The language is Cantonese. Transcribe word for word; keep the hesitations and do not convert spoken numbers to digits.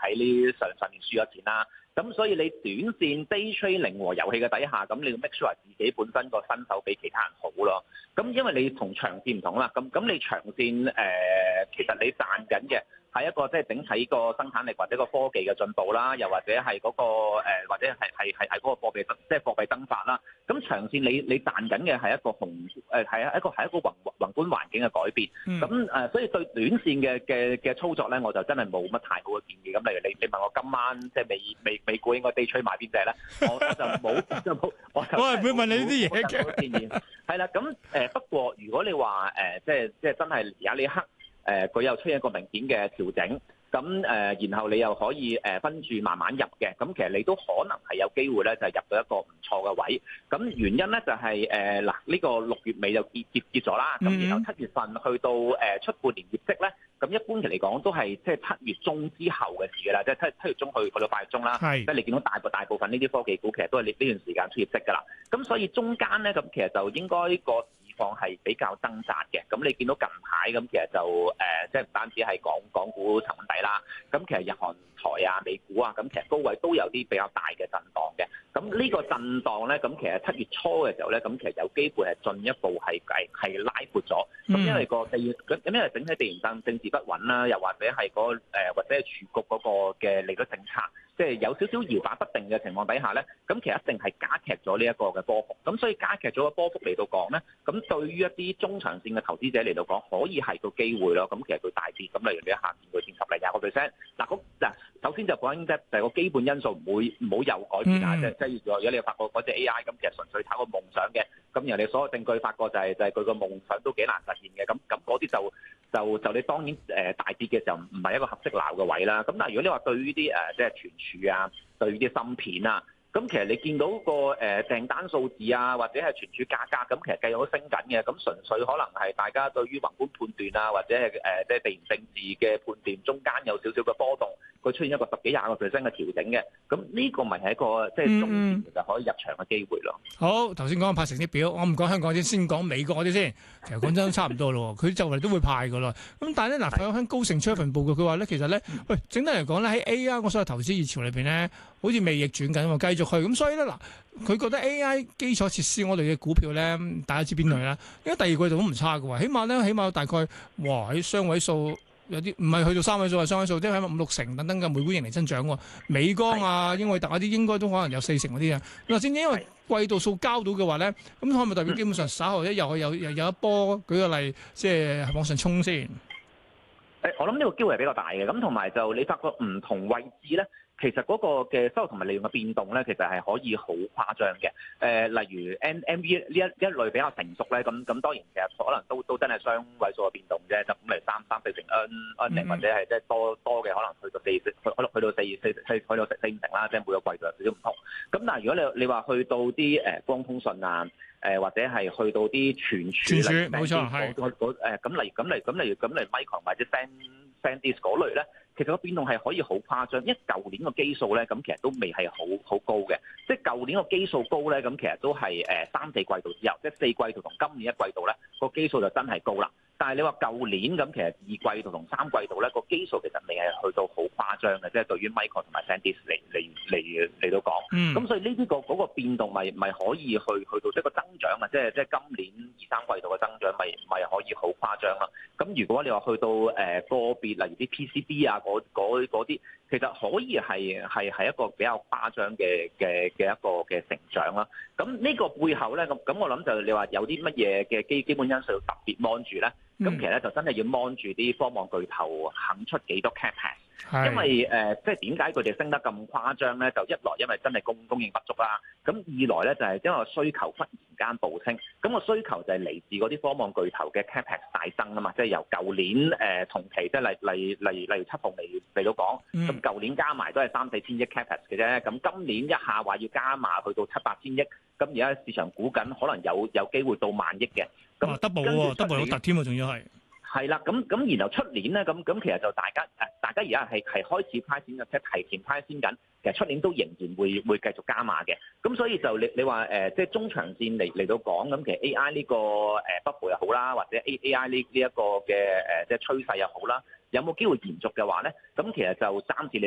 喺呢上上面輸咗錢啦。咁所以你短線 day trading 和遊戲嘅底下，咁你要 make sure 自己本身個身手比其他人好咯。咁因為你同長線唔同啦，咁咁你長線誒、呃，其實你賺緊嘅係一個即係整體個生產力或者個科技嘅進步啦，又或者係嗰、嗰個、呃、或者係係係係嗰個貨幣即係貨幣增發啦。咁長線你你賺緊嘅係一個宏誒係一個係一個宏宏觀環境嘅改變。咁誒、嗯，所以對短線嘅嘅嘅操作咧，我就真係冇乜太好嘅建議。咁例如你你問我今晚即係美美美股應該 day trade 買邊隻咧，我我就冇就冇，我就我係會問你呢啲嘢嘅建議。係啦，咁誒不過如果你話誒即係即係真係而家呢一刻誒佢又出現一個明顯嘅調整。咁誒，然後你又可以誒分住慢慢入嘅，咁其實你都可能係有機會咧，就係入到一個唔錯嘅位。咁原因咧就係誒嗱，呢個六月尾就結結結咗啦，咁然後七月份去到誒出半年業績咧，咁一般期嚟講都係即係七月中之後嘅事㗎啦，即係七七月中去去到八月中啦，即係你見到大部大部分呢啲科技股其實都係呢呢段時間出業績㗎啦。咁所以中間咧，咁其實就應該個況係比較掙扎嘅，咁你見到近排咁其實就誒、呃，即係唔單止係港港股沉底啦，咁其實日韓台啊、美股啊，咁其實高位都有啲比較大嘅震盪嘅。咁呢個震盪咧，咁其實七月初嘅時候咧，咁其實有機會係進一步係係係拉闊咗。咁因為個地咁因為整體地緣政政治不穩啦，又或者係嗰、那個、呃、或者係儲局嗰個嘅利率政策，即係有少少搖擺不定嘅情況底下咧，咁其實一定係加劇咗呢一個嘅波幅。咁所以加劇咗個波幅嚟到講咧，咁對於一啲中長線嘅投資者嚟到講，可以係個機會咯。咁其實佢大跌，咁例如你一下見佢跌十零廿個 percent，嗱嗱，首先就講緊即係個基本因素唔會唔好有改變啊！即係即係如果你發覺嗰隻 A I 咁，其實純粹炒個夢想嘅，咁然後你所有證據發覺就係就係佢個夢想都幾難實現嘅，咁咁嗰啲就就就你當然誒大跌嘅時候唔係一個合適鬧嘅位啦。咁但係如果你話對於啲誒即係存儲啊，對於啲芯片啊。咁其實你見到個誒訂單數字啊，或者係存儲價格，咁其實繼續都升緊嘅。咁純粹可能係大家對於宏觀判斷啊，或者係誒即係地緣政治嘅判斷中間有少少嘅波動，佢出現一個十幾廿個 percent 嘅調整嘅。咁呢個咪係一個即係中線其實可以入場嘅機會咯。 好，頭先講派成績表，我唔講香港先，先講美國嗰啲先。其實講真都差唔多咯，佢就嚟都會派噶啦。咁但係咧嗱，佢喺高盛出一份報告，佢話咧其實咧，喂，整體嚟講咧喺 A I 我所有投資熱潮裏邊咧，好似未逆轉緊喎，繼續去。咁所以咧嗱，佢覺得 A I 基礎設施我哋嘅股票咧，大家知邊類啦？因為第二季度都唔差嘅喎，起碼咧起碼大概哇喺雙位數。有啲唔係去到三位數，係雙位數，即係喺五六成等等嘅每股盈利增長喎。美光啊、英偉達嗰啲應該都可能有四成嗰啲啊。嗱，正正因為季度數交到嘅話咧，咁可唔可以代表基本上稍後一又有又有一波？舉個例，即係往上衝先。 誒，我諗呢個機會係比較大嘅。咁同埋就你發覺唔同位置咧，其實嗰個嘅收入同埋利潤嘅變動咧，其實係可以好誇張嘅。誒、呃，例如 N M V 呢一一類比較成熟咧，咁咁當然其實可能都都真係雙位數嘅變動啫，就咁嚟三三四成 N N 或者係即係多多嘅可能去到四四可能去到四四四去到四四五成啦，即係每個季度有少少唔同。咁但係如果你你話去到啲誒光通訊啊，誒或者係去到啲存儲， 冇錯係嗰嗰誒咁例如咁嚟咁例如咁嚟 Micron 或者 San SanDisk 嗰類咧，其實個變動係可以好誇張，因為舊年個基數咧，咁其實都未係好好高嘅，即係舊年個基數高咧，咁其實都係誒三四季度之後，即係四季度同今年一季度咧個基數就真係高啦。但係你話舊年咁，其實二季度同三季度咧個基數其實未係去到好誇張嘅，即係對於 Micron 同埋 SanDisk 嚟嚟嚟嚟到講，咁、嗯、所以呢啲個嗰個變動咪咪可以去去到即係個增長啊，即係即係今年二三季度嘅增長咪咪可以好誇張啦。咁如果你話去到誒個別例如啲 P C B 啊嗰啲，其實可以係係係一個比較誇張嘅嘅嘅一個嘅成長啦。咁呢個背後咧，咁咁我諗就你話有啲乜嘢嘅基基本因素要特別 mon 住咧？咁、嗯、其實咧就真係要 mon 住啲科網巨頭肯出幾多 capex，因為誒、呃、即係點解佢哋升得咁誇張咧？就一來因為真係供供應不足啦，咁二來咧就係、是、因為需求忽然間暴升，咁、個需求就係嚟自嗰啲科網巨頭嘅 capex 大增啊嘛，即係由舊年誒、呃、同期即係例例例例如七鳳嚟嚟到講，咁舊年加埋都係三四千億 capex 嘅啫，咁今年一下話要加碼去到七八千億，咁而家市場估緊可能有有機會到萬億嘅。咁 double 喎 double 好突添喎，仲要係係啦，咁咁然後出年咧，咁咁其實就大家誒，大家而家係係開始派錢嘅，即係提前派先緊。其實出年都仍然會會繼續加碼嘅。咁所以就你你話誒，即係中長線嚟嚟到講，咁其實 A I 呢個誒 bubble 又好啦，或者 A A I 呢呢一個嘅誒即係趨勢又好啦，有冇機會延續嘅話咧？咁其實就暫時你